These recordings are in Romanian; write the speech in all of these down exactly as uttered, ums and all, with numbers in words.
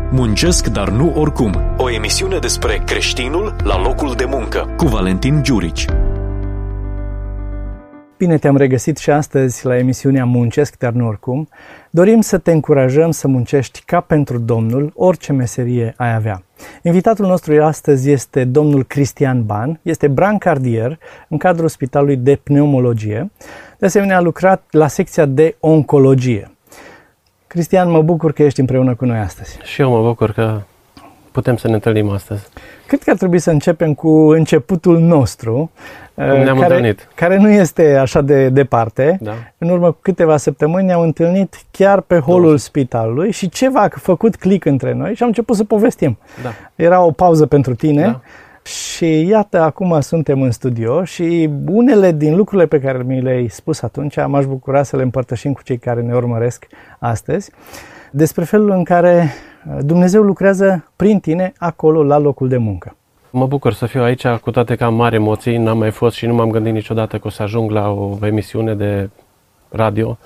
Muncesc, dar nu oricum. O emisiune despre creștinul la locul de muncă, cu Valentin Giurici. Bine te-am regăsit și astăzi la emisiunea Muncesc, dar nu oricum. Dorim să te încurajăm să muncești ca pentru Domnul, orice meserie ai avea. Invitatul nostru astăzi este domnul Cristian Ban, este brancardier în cadrul Spitalului de Pneumologie. De asemenea, a lucrat la secția de oncologie. Cristian, mă bucur că ești împreună cu noi astăzi. Și eu mă bucur că putem să ne întâlnim astăzi. Cred că ar trebui să începem cu începutul nostru, care, care nu este așa de departe. Da. În urmă cu câteva săptămâni ne-am întâlnit chiar pe holul spitalului și ceva a făcut click între noi și am început să povestim. Da. Era o pauză pentru tine. Da. Și iată, acum suntem în studio și unele din lucrurile pe care mi le-ai spus atunci m-aș bucura să le împărtășim cu cei care ne urmăresc astăzi, despre felul în care Dumnezeu lucrează prin tine acolo la locul de muncă. Mă bucur să fiu aici, cu toate că am mari emoții, n-am mai fost și nu m-am gândit niciodată că o să ajung la o emisiune de radio.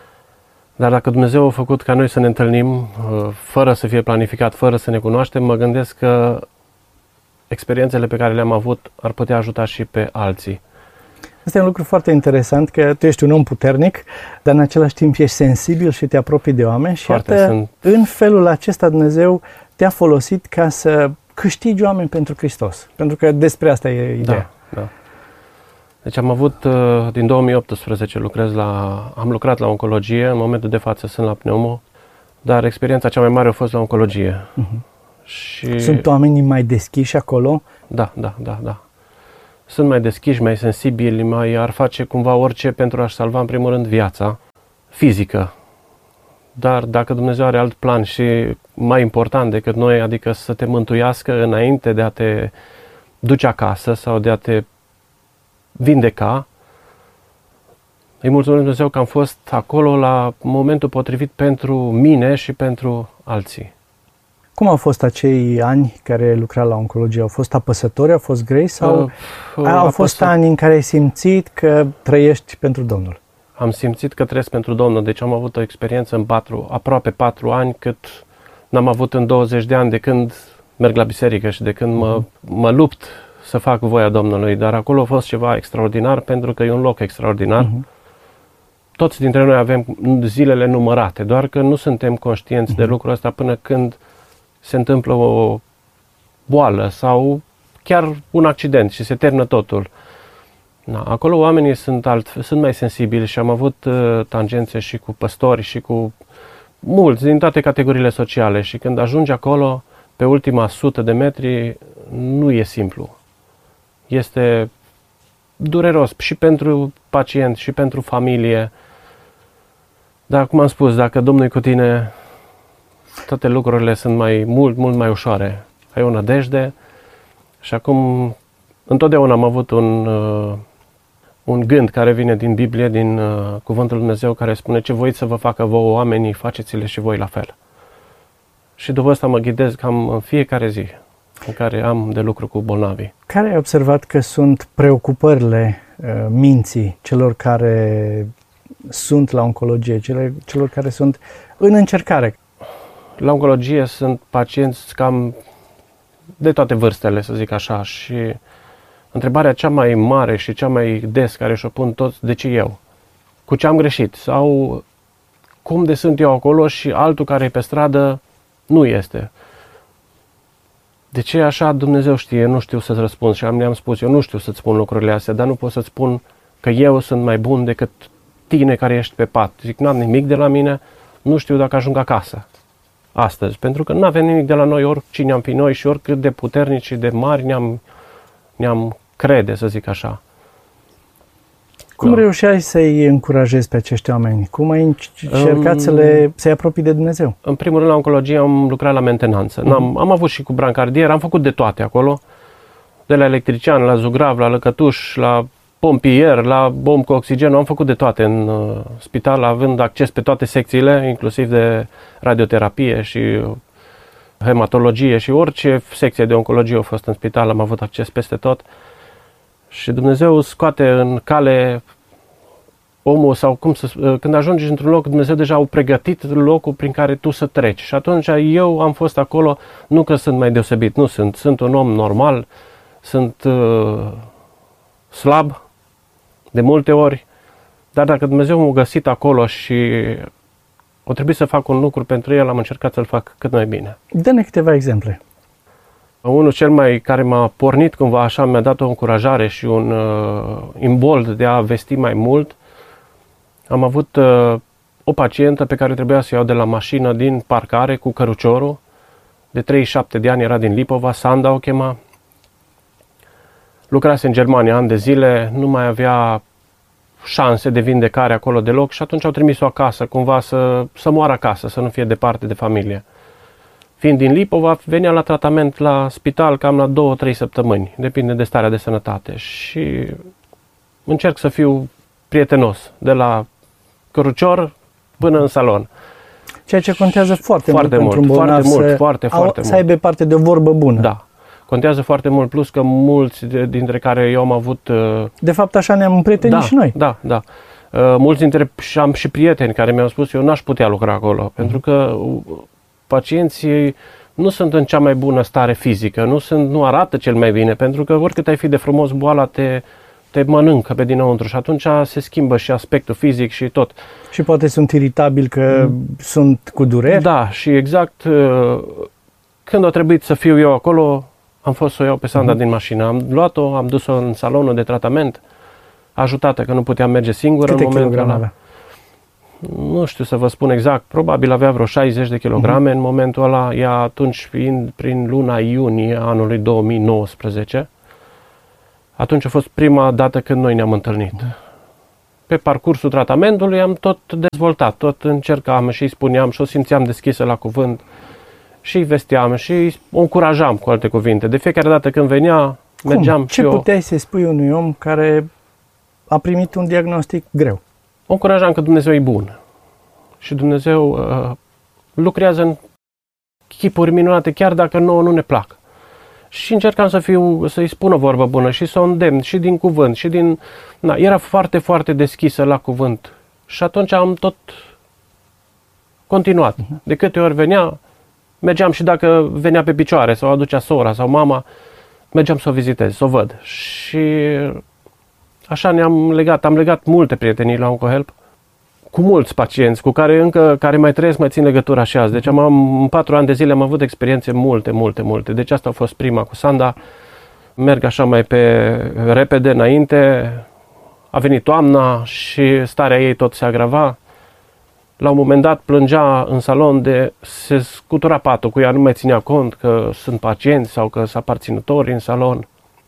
Dar dacă Dumnezeu a făcut ca noi să ne întâlnim fără să fie planificat, fără să ne cunoaștem, mă gândesc că experiențele pe care le-am avut ar putea ajuta și pe alții. Este un lucru foarte interesant, că tu ești un om puternic, dar în același timp ești sensibil și te apropii de oameni și foarte, iată, sunt... în felul acesta Dumnezeu te-a folosit ca să câștigi oameni pentru Hristos. Pentru că despre asta e ideea. Da, da. Deci am avut, din două mii optsprezece lucrez la, am lucrat la oncologie, în momentul de față sunt la pneumo, dar experiența cea mai mare a fost la oncologie. Uh-huh. Și... Sunt oamenii mai deschiși acolo? Da, da, da, da. Sunt mai deschiși, mai sensibili, mai ar face cumva orice pentru a-și salva în primul rând viața fizică. Dar dacă Dumnezeu are alt plan și mai important decât noi, adică să te mântuiască înainte de a te duce acasă sau de a te vindeca, îi mulțumim Dumnezeu că am fost acolo la momentul potrivit pentru mine și pentru alții. Cum au fost acei ani care lucra la oncologie? Au fost apăsători, au fost grei sau uh, uh, au apăsă... fost ani în care ai simțit că trăiești pentru Domnul? Am simțit că trăiesc pentru Domnul, deci am avut o experiență în patru, aproape patru ani, cât n-am avut în douăzeci de ani de când merg la biserică și de când mă, mă lupt să fac voia Domnului. Dar acolo a fost ceva extraordinar, pentru că e un loc extraordinar. Uh-huh. Toți dintre noi avem zilele numărate, doar că nu suntem conștienți uh-huh. de lucrul ăsta până când se întâmplă o boală sau chiar un accident și se termină totul. Da, acolo oamenii sunt, alt, sunt mai sensibili și am avut uh, tangențe și cu păstori și cu mulți din toate categoriile sociale și când ajungi acolo, pe ultima sută de metri, nu e simplu. Este dureros și pentru pacient și pentru familie. Dar cum am spus, dacă Domnul e cu tine, toate lucrurile sunt mai mult, mult mai ușoare. Ai o nădejde și acum întotdeauna am avut un, uh, un gând care vine din Biblie, din uh, Cuvântul Lui Dumnezeu, care spune: ce voiți să vă facă vouă oamenii, faceți-le și voi la fel. Și după asta mă ghidez cam în fiecare zi în care am de lucru cu bolnavii. Care ai observat că sunt preocupările uh, minții celor care sunt la oncologie, cele, celor care sunt în încercare? La oncologie sunt pacienți cam de toate vârstele, să zic așa, și întrebarea cea mai mare și cea mai des care și-o pun toți: de ce eu? Cu ce am greșit? Sau cum de sunt eu acolo și altul care e pe stradă nu este? De ce așa? Dumnezeu știe, nu știu să-ți răspund și am le-am spus, eu nu știu să-ți spun lucrurile astea, dar nu pot să-ți spun că eu sunt mai bun decât tine care ești pe pat. Zic, n-am nimic de la mine, nu știu dacă ajung acasă astăzi, pentru că nu avem nimic de la noi, oricine am fi noi și oricât de puternici și de mari ne-am, ne-am crede, să zic așa. Cum reușeai să-i încurajezi pe acești oameni? Cum ai încercat um, să le, să-i apropii de Dumnezeu? În primul rând, la oncologie am lucrat la mentenanță. Uh-huh. N-am, am avut și cu brancardier, am făcut de toate acolo, de la electrician, la zugrav, la lăcătuș, la pompier, la bomb cu oxigen, am făcut de toate în uh, spital, având acces pe toate secțiile, inclusiv de radioterapie și hematologie și orice secție de oncologie a fost în spital, am avut acces peste tot. Și Dumnezeu scoate în cale omul sau cum să, când ajungi într-un loc, Dumnezeu deja a pregătit locul prin care tu să treci. Și atunci eu am fost acolo, nu că sunt mai deosebit, nu sunt, sunt un om normal, sunt uh, slab de multe ori, dar dacă Dumnezeu m-a găsit acolo și o trebuie să fac un lucru pentru el, am încercat să-l fac cât mai bine. Dă-ne câteva exemple. Unul cel mai care m-a pornit cumva așa, mi-a dat o încurajare și un uh, imbold de a vesti mai mult. Am avut uh, o pacientă pe care trebuia să iau de la mașină din parcare cu căruciorul. De treizeci și șapte de ani, era din Lipova, Sanda o chema. Lucrase în Germania ani de zile, nu mai avea șanse de vindecare acolo deloc și atunci au trimis-o acasă, cumva să, să moară acasă, să nu fie departe de familie. Fiind din Lipova, venea la tratament la spital cam la două trei săptămâni, depinde de starea de sănătate. Și încerc să fiu prietenos, de la cărucior până în salon. Ceea ce contează foarte, foarte mult, mult pentru un bolnav foarte să, mult, foarte, au, foarte să mult. aibă parte de o vorbă bună. Da, contează foarte mult, plus că mulți dintre care eu am avut... De fapt, așa ne-am împrietenit da, și noi. Da, da. Uh, mulți dintre și am și prieteni care mi-au spus eu n-aș putea lucra acolo, mm-hmm. pentru că pacienții nu sunt în cea mai bună stare fizică, nu, sunt, nu arată cel mai bine, pentru că oricât ai fi de frumos, boala te, te mănâncă pe dinăuntru și atunci se schimbă și aspectul fizic și tot. Și poate sunt iritabili că mm. sunt cu dureri. Da, și exact când a trebuit să fiu eu acolo, am fost să o iau pe Sanda mm-hmm. din mașină. Am luat-o, am dus-o în salonul de tratament, ajutată că nu puteam merge singură. Câte în momentul kilograme ăla. avea? Nu știu să vă spun exact, probabil avea vreo șaizeci de kilograme mm-hmm. în momentul ăla, ea atunci fiind prin luna iunie anului două mii nouăsprezece. Atunci a fost prima dată când noi ne-am întâlnit. Pe parcursul tratamentului am tot dezvoltat, tot încercam și îi spuneam și o simțeam deschisă la cuvânt și îi vesteam și o încurajam, cu alte cuvinte. De fiecare dată când venea, Cum? mergeam Ce și eu. puteai să-i spui unui om care a primit un diagnostic greu? O încurajam că Dumnezeu e bun și Dumnezeu uh, lucrează în chipuri minunate, chiar dacă nouă nu ne plac. Și încercam să fiu, să-i spun o vorbă bună și să o îndemn și din cuvânt și din... Na, era foarte, foarte deschisă la cuvânt și atunci am tot continuat. De câte ori venea, mergeam și dacă venea pe picioare sau aducea sora sau mama, mergeam să o vizitez, să o văd. Și așa ne-am legat, am legat multe prietenii la OncoHelp, cu mulți pacienți cu care încă, care mai trăiesc, mai țin legătura și azi. Deci am, am, în patru ani de zile am avut experiențe multe, multe, multe. Deci asta a fost prima cu Sanda. Merg așa mai pe repede înainte. A venit toamna și starea ei tot se agrava. La un moment dat plângea în salon de se scutura patul cu ea, nu mai ținea cont că sunt pacienți sau că sunt aparținători în salon.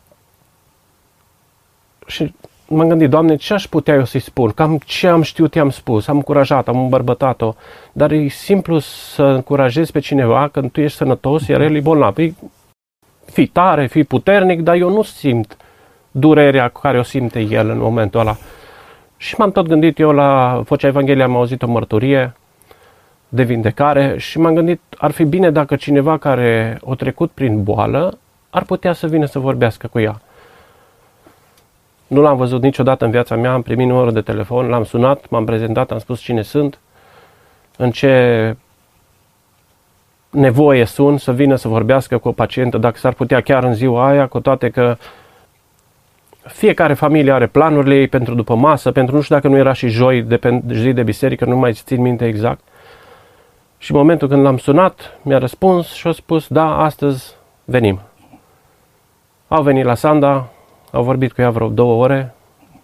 Și m-am gândit, Doamne, ce aș putea eu să-i spun? Cam ce am știut i-am spus, am încurajat, am îmbărbătat-o, dar e simplu să încurajezi pe cineva când tu ești sănătos, iar el e bolnav. Fii tare, fii puternic, dar eu nu simt durerea cu care o simte el în momentul ăla. Și m-am tot gândit eu la Vocea Evangheliei, am auzit o mărturie de vindecare și m-am gândit, ar fi bine dacă cineva care a trecut prin boală ar putea să vină să vorbească cu ea. Nu l-am văzut niciodată în viața mea, am primit numărul de telefon, l-am sunat, m-am prezentat, am spus cine sunt, în ce nevoie sunt să vină să vorbească cu o pacientă, dacă s-ar putea chiar în ziua aia, cu toate că fiecare familie are planurile ei pentru după masă, pentru nu știu dacă nu era și joi de zi de biserică, nu mai țin minte exact. Și în momentul când l-am sunat, mi-a răspuns și a spus, da, astăzi venim. Au venit la Sanda, au vorbit cu ea vreo două ore.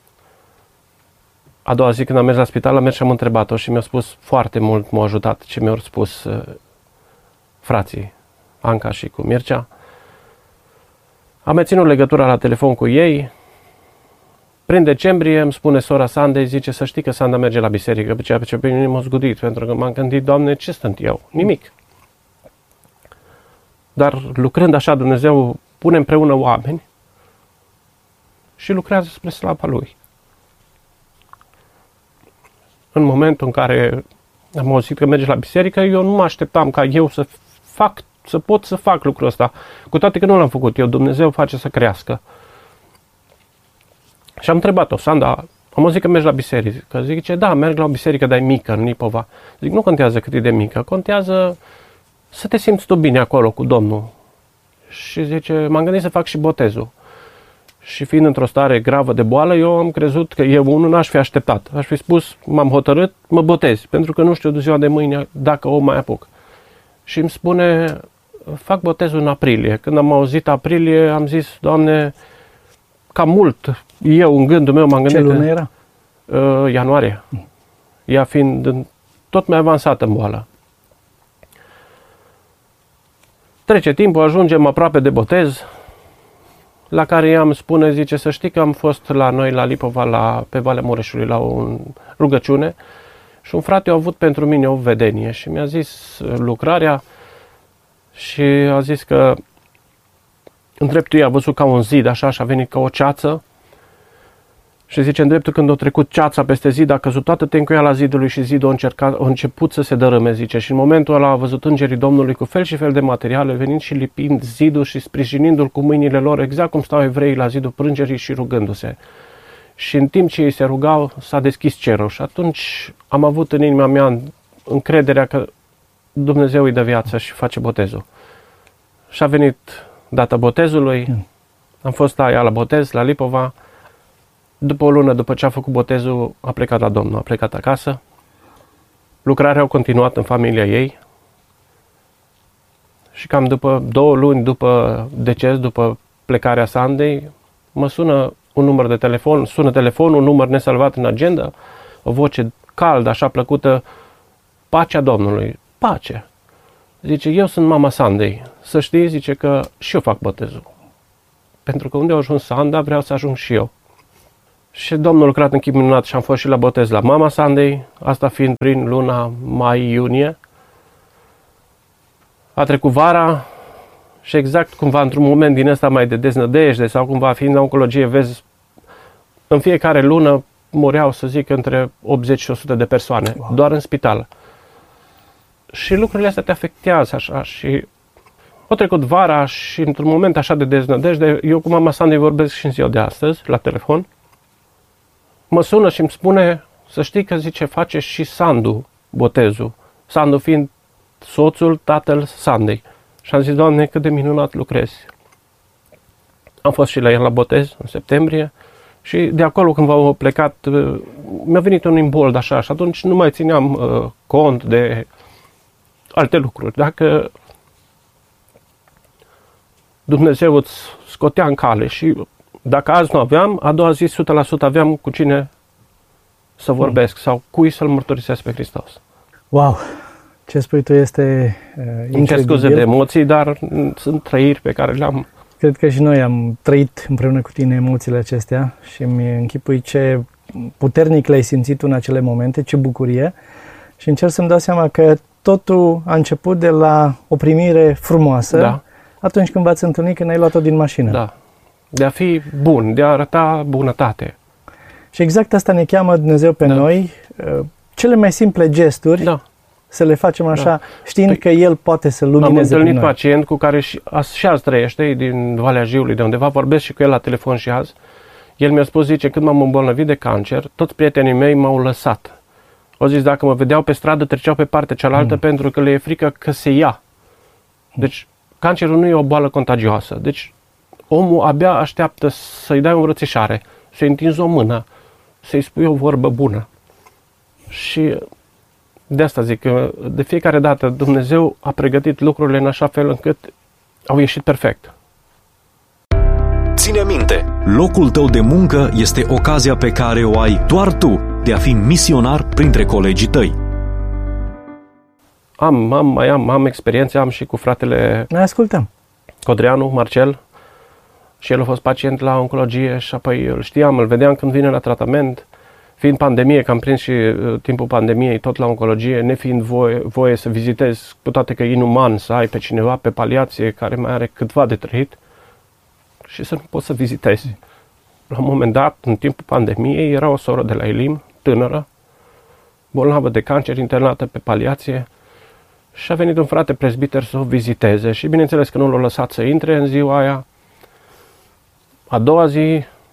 A doua zi când am mers la spital, am mers și am întrebat-o și mi-a spus foarte mult, m-a ajutat ce mi-au spus uh, frații, Anca și cu Mircea. Am menținut legătura la telefon cu ei. Prin decembrie îmi spune sora Sandei, zice să știi că Sanda merge la biserică, pe ceea ce pe mine m-a zgudit, pentru că m-am gândit, Doamne, ce sunt eu? Nimic. Dar lucrând așa, Dumnezeu pune împreună oameni și lucrează spre slava Lui. În momentul în care am auzit că merge la biserică, eu nu mă așteptam ca eu să fac, să pot să fac lucrul ăsta. Cu toate că nu l-am făcut eu, Dumnezeu face să crească. Și am întrebat-o, Sanda, Am auzit că mergi la biserică. Zice, da, merg la o biserică, dar e mică, în Lipova. Zic, nu contează cât e de mică, contează să te simți tu bine acolo cu Domnul. Și zice, m-am gândit să fac și botezul. Și fiind într-o stare gravă de boală, eu am crezut că eu unul n-aș fi așteptat. Aș fi spus, m-am hotărât, mă botez, pentru că nu știu de ziua de mâine dacă o mai apuc. Și îmi spune, fac botezul în aprilie. Când am auzit aprilie, am zis, Doamne, cam mult. Eu, în gândul meu, m-am gândit... Ce lună era? Uh, ianuarie. Ea fiind tot mai avansată în boală. Trece timpul, ajungem aproape de botez, la care ea îmi spune, zice, să știi că am fost la noi, la Lipova, la, pe Valea Mureșului, la o rugăciune și un frate a avut pentru mine o vedenie și mi-a zis lucrarea și a zis că în dreptul ei a văzut ca un zid, așa, și a venit ca o ceață și zice, în dreptul când a trecut ceața peste zid, a căzut toată tencuiala zidului și zidul a, încercat, a început să se dărâme, zice, și în momentul ăla a văzut îngerii Domnului cu fel și fel de materiale, venind și lipind zidul și sprijinindu-l cu mâinile lor, exact cum stau evreii la zidul plângerii și rugându-se. Și în timp ce ei se rugau, s-a deschis cerul și atunci am avut în inima mea încrederea că Dumnezeu îi dă viață și face botezul. Și a venit data botezului, am fost la ea la botez, la Lipova. După o lună, după ce a făcut botezul, a plecat la Domnul, a plecat acasă. Lucrarea a continuat în familia ei. Și cam după două luni după deces, după plecarea Sandei, mă sună un număr de telefon, sună telefonul, un număr nesalvat în agenda, o voce caldă, așa plăcută, pacea Domnului, pace. Zice, eu sunt mama Sandei, să știi, zice că și eu fac botezul. Pentru că unde a ajuns Sanda, vreau să ajung și eu. Și Domnul a lucrat în chip minunat și am fost și la botez la mama Sandei, asta fiind prin luna mai-iunie. A trecut vara și exact cumva într-un moment din ăsta mai de deznădejde sau cumva fiind la oncologie, vezi, în fiecare lună mureau, să zic, între optzeci și o sută de persoane, wow. Doar în spital. Și lucrurile astea te afectează așa și a trecut vara și într-un moment așa de deznădejde, eu cu mama Sandei vorbesc și în ziua de astăzi, la telefon. Mă sună și îmi spune, să știi că, zice, face și Sandu botezul. Sandu fiind soțul, tatăl Sandei. Și am zis, Doamne, cât de minunat lucrezi. Am fost și la el la botez în septembrie și de acolo când v-au plecat, mi-a venit un imbold așa și atunci nu mai țineam uh, cont de alte lucruri. Dacă Dumnezeu îți scotea în cale și dacă azi nu aveam, a doua zi o sută la sută aveam cu cine să vorbesc mm. sau cui să-L mărturisesc pe Hristos. Wow! Ce spui tu este uh, incredibil. Îmi cer scuze de emoții, dar sunt trăiri pe care le-am. Cred că și noi am trăit împreună cu tine emoțiile acestea și îmi închipui ce puternic le-ai simțit în acele momente, ce bucurie. Și încerc să-mi dau seama că totul a început de la o primire frumoasă, da. Atunci când v-ați întâlnit, când ai luat-o din mașină. Da. De a fi bun, de a arăta bunătate. Și exact asta ne cheamă Dumnezeu pe da. noi, cele mai simple gesturi, da. Să le facem așa, da. Știind păi, că El poate să lumineze prin noi. Am întâlnit pacient cu care și azi, și azi trăiește, din Valea Jiului, de undeva, vorbesc și cu el la telefon și azi. El mi-a spus, zice, când m-am îmbolnăvit de cancer, toți prietenii mei m-au lăsat. Au zis, dacă mă vedeau pe stradă, treceau pe partea cealaltă mm. pentru că le e frică că se ia. Deci, cancerul nu e o boală contagioasă. Deci, omul abia așteaptă să-i dai o învățișare, să-i întinzi o mână, să-i spui o vorbă bună. Și de asta zic că de fiecare dată Dumnezeu a pregătit lucrurile în așa fel încât au ieșit perfect. Ține minte, locul tău de muncă este ocazia pe care o ai doar tu de a fi misionar printre colegii tăi. Am, am, mai am, am experiențe, am și cu fratele... Ne ascultăm. Codreanu, Marcel. Și el a fost pacient la oncologie și apoi îl știam, îl vedeam când vine la tratament. Fiind pandemie, că am prins și uh, timpul pandemiei tot la oncologie, nefiind voie, voie să vizitez, cu toate că e inuman să ai pe cineva pe paliație care mai are câtva de trăit și să nu poți să vizitezi. La un moment dat, în timpul pandemiei, era o soră de la Elim, tânără, bolnavă de cancer, internată pe paliație și a venit un frate prezbiter să o viziteze și bineînțeles că nu l-a lăsat să intre în ziua aia. A doua zi,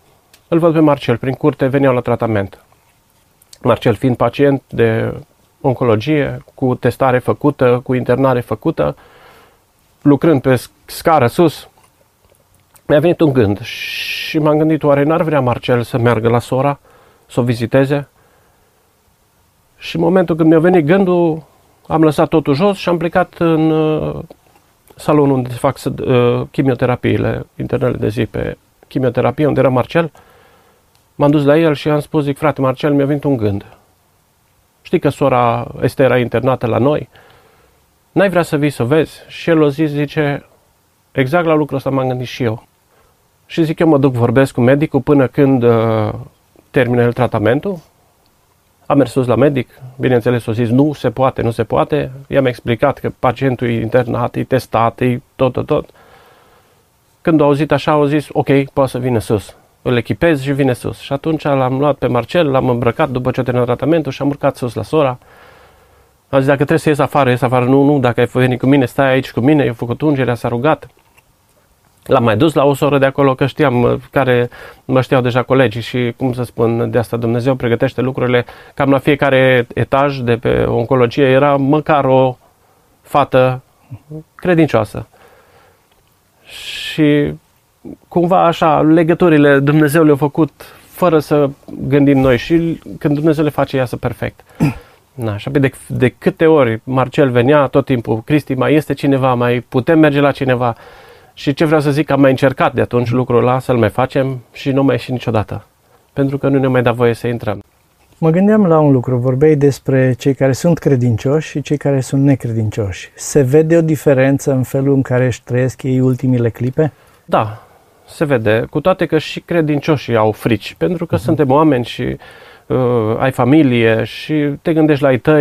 îl văd pe Marcel, prin curte veneau la tratament. Marcel fiind pacient de oncologie, cu testare făcută, cu internare făcută, lucrând pe scară sus, mi-a venit un gând și m-am gândit, oare n-ar vrea Marcel să meargă la sora, să o viziteze? Și în momentul când mi-a venit gândul, am lăsat totul jos și am plecat în uh, salonul unde se fac uh, chimioterapiile, internele de zi pe chimioterapie, unde era Marcel. M-am dus la el și am spus, zic, frate Marcel, mi-a venit un gând. Știi că sora este era internată la noi? N-ai vrea să vii să vezi? Și el o zis, zice, exact la lucrul ăsta m-am gândit și eu. Și zic, eu mă duc, vorbesc cu medicul până când uh, termină el tratamentul. Am mers sus la medic, bineînțeles, o zis, nu se poate, nu se poate. I-am explicat că pacientul e internat, e testat, e tot, tot, tot. Când au auzit așa, au zis, ok, poate să vină sus. Îl echipez și vine sus. Și atunci l-am luat pe Marcel, l-am îmbrăcat după ce a terminat tratamentul și am urcat sus la sora. Am zis, dacă trebuie să ies afară, ies afară. Nu, nu, dacă ai venit cu mine, stai aici cu mine. Eu am făcut ungerea, s-a rugat. L-am mai dus la o soră de acolo, că știam, care mă știau deja colegii și, cum să spun, de asta Dumnezeu pregătește lucrurile. Cam la fiecare etaj de pe oncologie era măcar o fată credincioasă. Și cumva așa, legăturile Dumnezeu le-a făcut fără să gândim noi și când Dumnezeu le face, iasă perfect. Na, și de, de câte ori Marcel venea tot timpul, Cristi, mai este cineva, mai putem merge la cineva. Și ce vreau să zic, am mai încercat de atunci lucrul ăla să-l mai facem și nu mai ieși niciodată. Pentru că nu ne mai da voie să intrăm. Mă gândeam la un lucru, vorbeai despre cei care sunt credincioși și cei care sunt necredincioși. Se vede o diferență în felul în care își trăiesc ei ultimile clipe? Da, se vede, cu toate că și credincioșii au frici, pentru că uh-huh. suntem oameni și uh, ai familie și te gândești la ai tăi.